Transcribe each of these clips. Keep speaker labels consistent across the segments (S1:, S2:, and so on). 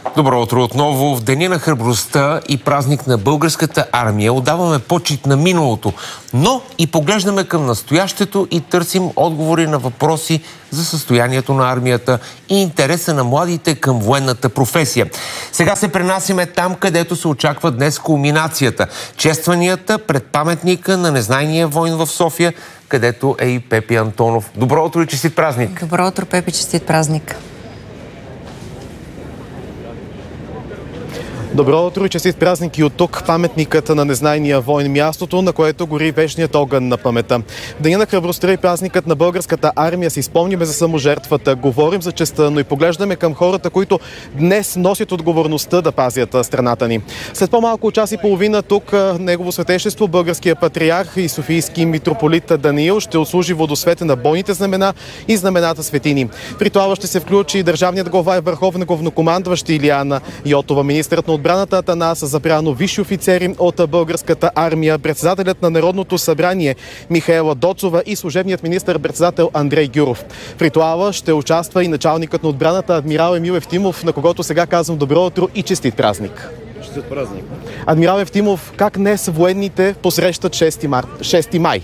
S1: Добро утро отново. В Деня на храбростта и празник на българската армия отдаваме почит на миналото, но и поглеждаме към настоящето и търсим отговори на въпроси за състоянието на армията и интереса на младите към военната професия. Сега се пренасиме там, където се очаква днес кулминацията. Честванията пред паметника на незнайния войн в София, където е и Пепи Антонов. Добро утро и честит празник!
S2: Добро утро, Пепи, честит празник!
S3: Добро утро и честит празник и от тук паметникът на незнайния войн, мястото, на което гори вечният огън на памета. В Деня на храбростта и празникът на българската армия си спомниме за саможертвата, говорим за честта, но и поглеждаме към хората, които днес носят отговорността да пазят страната ни. След по-малко час и половина тук негово светейшество, българския патриарх и софийски митрополит Даниил ще отслужи водосвета на бойните знамена и знамената светини. В ритуала ще се включи държавният глава и върховен главнокомандващ Илияна Йотова, министърът на отбраната Атанас Запрянов, висши офицери от българската армия, председателят на Народното събрание Михаела Доцова и служебният министър-председател Андрей Гюров. В ритуала ще участва и началникът на отбраната адмирал Емил Евтимов, на когото сега казвам добро утро и честит празник.
S4: Честит празник.
S3: Адмирал Евтимов, как днес военните посрещат 6 май?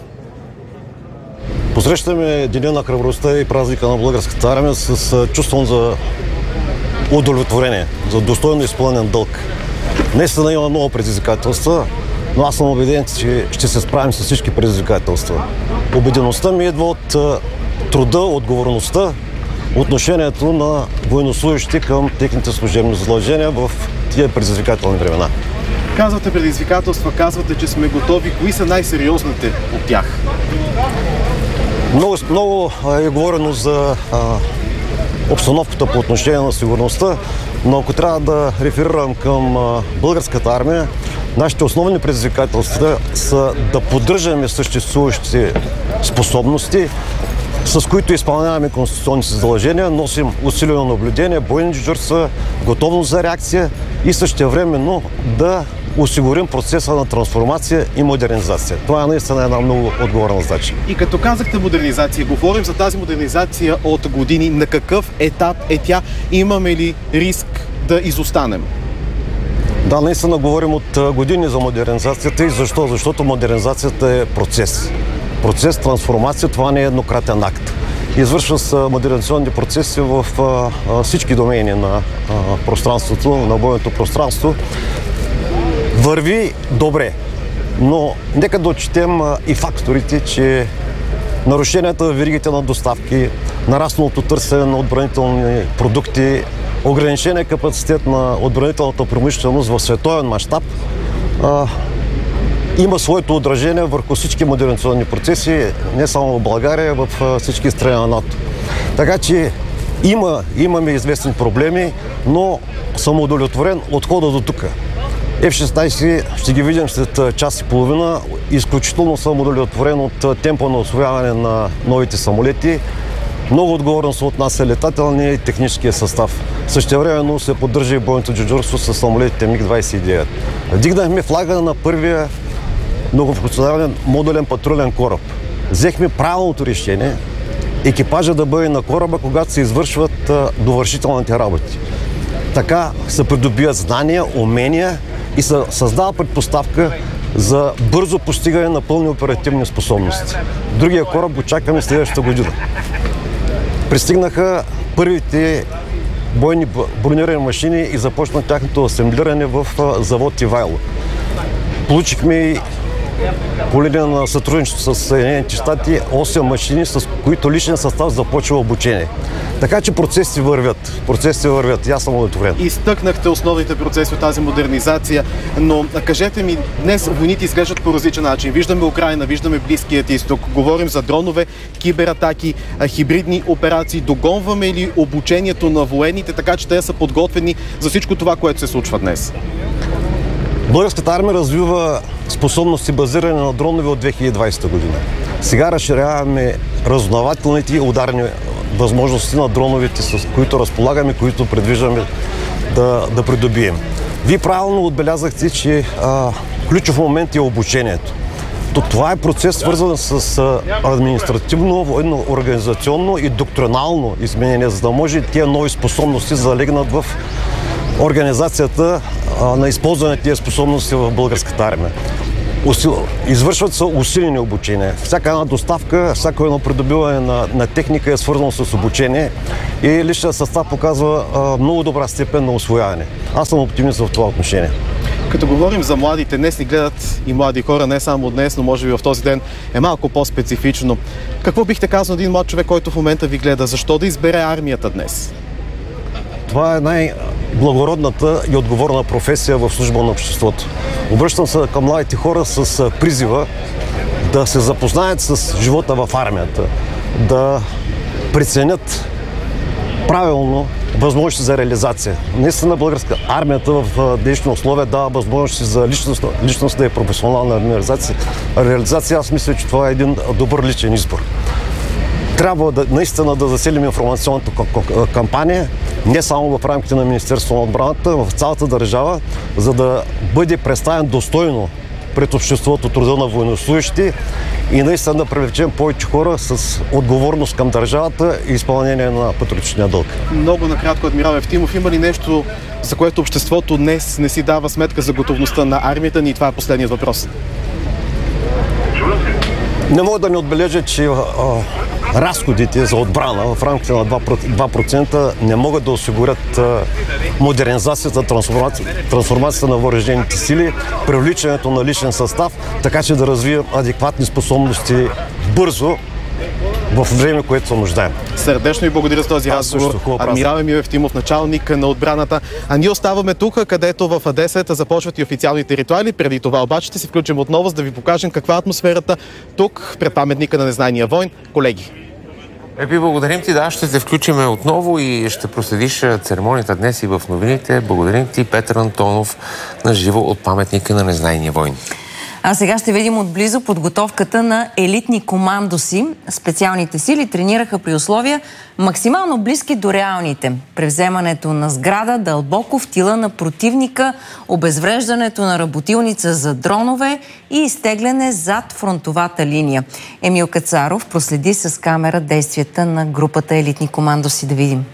S4: Посрещаме Деня на храбростта и празника на българската армия с чувством за удовлетворение, за достойно изпълнен дълг. Наистина има много предизвикателства, но аз съм убеден, че ще се справим с всички предизвикателства. Убедеността ми идва от труда, отговорността, отношението на военнослужащите към техните служебни задължения в тия предизвикателни времена.
S3: Казвате предизвикателства, казвате, че сме готови. Кои са най-сериозните от тях?
S4: Много е говорено за обстановката по отношение на сигурността, но ако трябва да реферирам към българската армия, нашите основни предизвикателства са да поддържаме съществуващите способности, с които изпълняваме конституционните си задължения, носим усилено наблюдение, бойни дежурства, готовност за реакция и същевременно да осигурим процеса на трансформация и модернизация. Това е наистина една много отговорна задача.
S3: И като казахте модернизация, говорим за тази модернизация от години. На какъв етап е тя? Имаме ли риск да изостанем?
S4: Да, наистина говорим от години за модернизацията. И защо? Защото модернизацията е процес. Процес, трансформация, това не е еднократен акт. Извършва се модернизационни процеси в всички домени на пространството, на бойното пространство. Върви добре, но нека да отчетем и факторите, че нарушенията в веригите на доставки, нарасналото търсене на отбранителни продукти, ограничения капацитет на отбранителната промишленост в световен мащаб има своето отражение върху всички модернизационни процеси, не само в България, а в всички страни на НАТО. Така че имаме известни проблеми, но съм удовлетворен от хода до тук. F-16 ще ги видим след час и половина. Изключително съм удовлетворен от темпа на усвояване на новите самолети. Много отговорно се отнася летателния и техническия състав. Същевременно се поддържа и бойното дежурство с самолетите МиГ-29. Вдигнахме флага на първия многофункционален модулен патрулен кораб. Взехме правилното решение екипажа да бъде на кораба, когато се извършват довършителните работи. Така се придобият знания, умения и се създава предпоставка за бързо постигане на пълни оперативни способности. Другия кораб го чакаме следващата година. Пристигнаха първите бойни бронирани машини и започна тяхното асемблиране в завод Ивайло. Получихме по линия на сътрудничество с Съединените щати 8 машини, с които личен състав започва обучение. Така че процесите вървят. Аз съм удовлетворен.
S3: Изтъкнахте основните процеси от тази модернизация, но кажете ми, днес войните изглеждат по различен начин. Виждаме Украйна, виждаме Близкият изток, говорим за дронове, кибератаки, хибридни операции. Догонваме ли обучението на военните, така че те са подготвени за всичко това, което се случва днес?
S4: Българската армия развива способности базирани на дронове от 2020 година. Сега разширяваме разузнавателните и ударни възможности на дроновете, с които разполагаме, които предвиждаме да придобием. Вие правилно отбелязахте, че ключов момент е обучението. Това е процес, свързан с административно, военно-организационно и доктринално изменение, за да може тези нови способности залегнат в организацията на използване на тези способности в българската армия. Извършват се усилени обучения. Всяка една доставка, всяко едно придобиване на техника е свързано с обучение и личният състав показва много добра степен на усвояване. Аз съм оптимист в това отношение.
S3: Като говорим за младите, днес ни гледат и млади хора, не само днес, но може би в този ден е малко по-специфично. Какво бихте казал на един млад човек, който в момента ви гледа? Защо да избере армията днес?
S4: Това е най-благородната и отговорна професия в служба на обществото. Обръщам се към младите хора с призива да се запознаят с живота в армията, да преценят правилно възможности за реализация. Наистина българска армията в днешни условия дава възможности за личностна и професионална реализация. Аз мисля, че това е един добър личен избор. Трябва наистина да заселим информационната кампания, не само в рамките на Министерството на отбраната, в цялата държава, за да бъде представен достойно пред обществото труда на военнослужещите и наистина да привлечем повече хора с отговорност към държавата и изпълнение на патриотичния дълг.
S3: Много накратко, адмирал Евтимов, има ли нещо, за което обществото днес не си дава сметка за готовността на армията ни? И това е последният въпрос.
S4: Не мога да не отбележа, че разходите за отбрана в рамките на 2% не могат да осигурят модернизацията, трансформацията на въоръжените сили, привличането на личен състав, така че да развием адекватни способности бързо в време, което се нуждаем.
S3: Сърдечно и благодаря за този разговор. Адмирал Емил Евтимов, началник на отбраната. А ние оставаме тук, където в 10 започват и официалните ритуали. Преди това обаче ще се включим отново, за да ви покажем каква е атмосферата тук, пред паметника на незнайния войн. Колеги.
S1: Епи, благодарим ти, да, ще се включим отново и ще проследиш церемонията днес и в новините. Благодарим ти, Петър Антонов, на живо от паметника на незнайния войн.
S2: А сега ще видим отблизо подготовката на елитни командоси. Специалните сили тренираха при условия максимално близки до реалните. Превземането на сграда дълбоко в тила на противника, обезвреждането на работилница за дронове и изтегляне зад фронтовата линия. Емил Кацаров проследи с камера действията на групата елитни командоси. Да видим.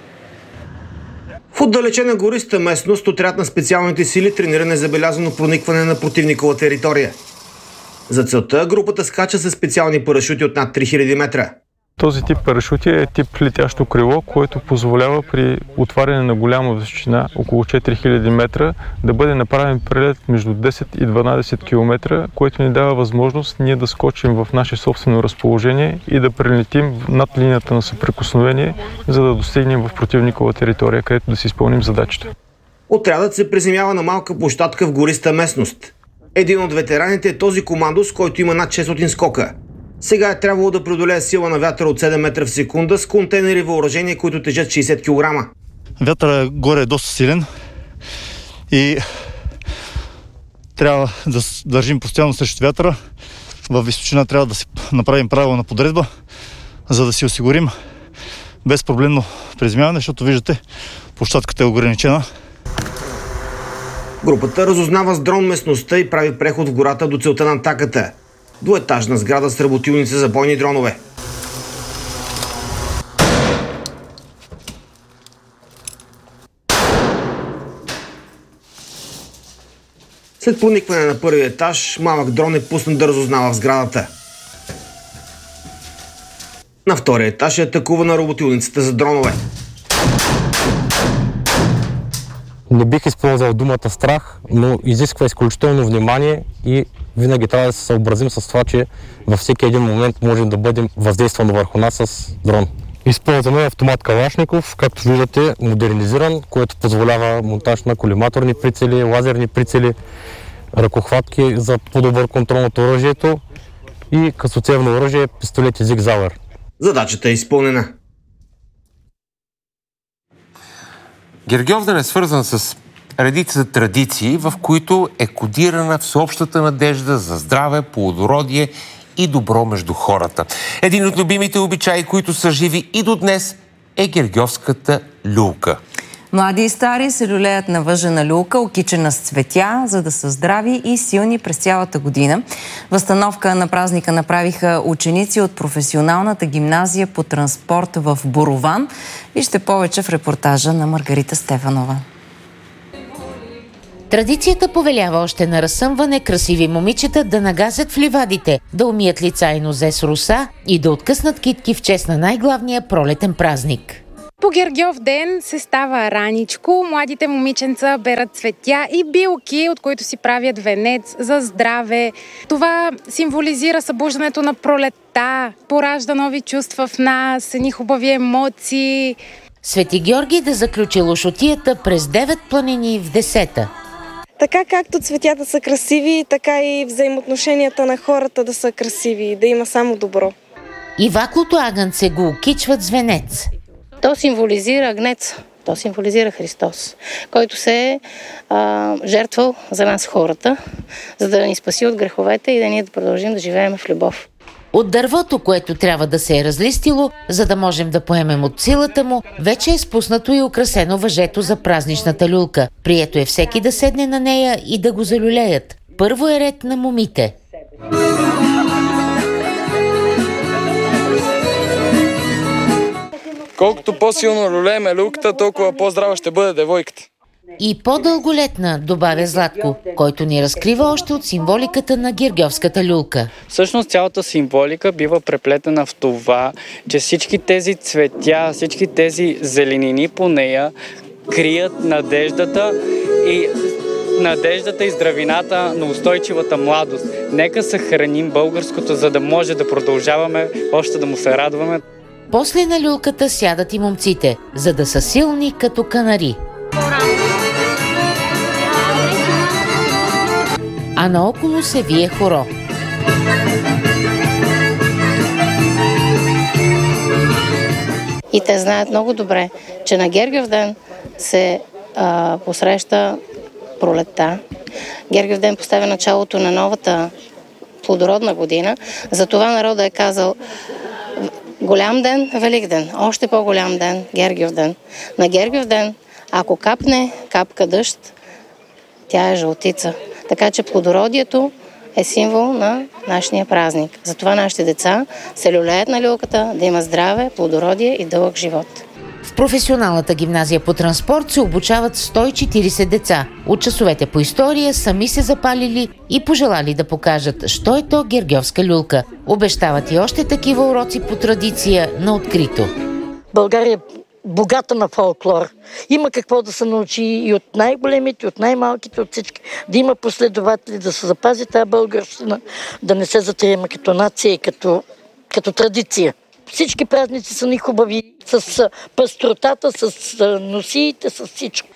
S5: В отдалечена гориста местност отряд на специалните сили тренира незабелязано проникване на противникова територия. За целта групата скача със специални парашути от над 3000 метра.
S6: Този тип парашути е тип летящо крило, което позволява при отваряне на голяма височина, около 4000 метра, да бъде направен прелет между 10 и 12 км, което ни дава възможност ние да скочим в наше собствено разположение и да прелетим над линията на съприкосновение, за да достигнем в противникова територия, където да си изпълним задачата.
S5: Отрядът се приземява на малка площадка в гориста местност. Един от ветераните е този командос, който има над 600 скока. Сега е трябвало да преодолее сила на вятъра от 7 метра в секунда с контейнери въоръжение, които тежат 60 кг.
S7: Вятъра горе е доста силен и трябва да държим постоянно срещу вятъра. В височина трябва да си направим правилна подредба, за да си осигурим безпроблемно приземяване, защото виждате, площадката е ограничена.
S5: Групата разузнава с дрон местността и прави преход в гората до целта на атаката. Двуетажна сграда с работилница за бойни дронове. След проникване на първия етаж, малък дрон е пуснат да разузнава в сградата. На втория етаж е атакувана работилницата за дронове.
S8: Не бих използвал думата страх, но изисква изключително внимание и винаги трябва да се съобразим с това, че във всеки един момент можем да бъдем въздействани върху нас с дрон. Използваме автомат Калашников, както виждате, модернизиран, което позволява монтаж на колиматорни прицели, лазерни прицели, ръкохватки за по-добър контрол над оръжието и късоцевно оръжие, пистолети Зиг-Зауер.
S5: Задачата е изпълнена.
S1: Гергьовден е свързан с редица традиции, в които е кодирана всеобщата надежда за здраве, плодородие и добро между хората. Един от любимите обичаи, които са живи и до днес, е гергьовската люлка.
S2: Млади и стари се люлеят на въжена люлка, окичена с цветя, за да са здрави и силни през цялата година. Възстановка на празника направиха ученици от професионалната гимназия по транспорт в Борован. Вижте повече в репортажа на Маргарита Стефанова.
S9: Традицията повелява още на разсъмване красиви момичета да нагазят в ливадите, да умият лица и нозе с роса и да откъснат китки в чест на най-главния пролетен празник.
S10: По Гергьов ден се става раничко, младите момиченца берат цветя и билки, от които си правят венец за здраве. Това символизира събуждането на пролетта, поражда нови чувства в нас, едни хубави емоции.
S9: Свети Георги да заключи лошотията през 9 планини в 10-та.
S11: Така както цветята са красиви, така и взаимоотношенията на хората да са красиви, да има само добро.
S9: И ваклото агънце го окичват с венец.
S12: То символизира агнец, то символизира Христос, който се е жертвал за нас хората, за да ни спаси от греховете и да ние да продължим да живеем в любов.
S9: От дървото, което трябва да се е разлистило, за да можем да поемем от силата му, вече е спуснато и украсено въжето за празничната люлка. Прието е всеки да седне на нея и да го залюлеят. Първо е ред на момите.
S13: Колкото по-силно люлееме люлката, толкова по-здрава ще бъде девойката.
S9: И по-дълголетна, добавя Златко, който ни разкрива още от символиката на гергьовската люлка.
S14: Всъщност цялата символика бива преплетена в това, че всички тези цветя, всички тези зеленини по нея крият надеждата и здравината на устойчивата младост. Нека съхраним българското, за да може да продължаваме още да му се радваме.
S9: После на люлката сядат и момците, за да са силни като канари. А наоколо се вие хоро.
S12: И те знаят много добре, че на Гергьов ден се посреща пролетта. Гергьов ден поставя началото на новата плодородна година. Затова народът е казал: голям ден, велик ден, още по-голям ден, Гергьов ден. На Гергьов ден, ако капне капка дъжд, тя е жълтица. Така че плодородието е символ на нашия празник. Затова нашите деца се люлеят на люлката, да има здраве, плодородие и дълъг живот.
S9: В професионалната гимназия по транспорт се обучават 140 деца. От часовете по история сами се запалили и пожелали да покажат, що е то гергьовска люлка. Обещават и още такива уроци по традиция на открито.
S15: България е богата на фолклор. Има какво да се научи и от най-големите, от най-малките, от всички. Да има последователи, да се запази тази българщина, да не се затриема като нация и като традиция. Всички празници са ни хубави, с пъстротата, с носиите, с всичко.